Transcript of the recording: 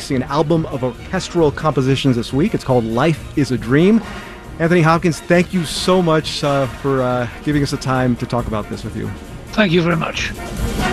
releasing an album of orchestral compositions this week. It's called Life is a Dream. Anthony Hopkins, thank you so much for giving us the time to talk about this with you. Thank you very much.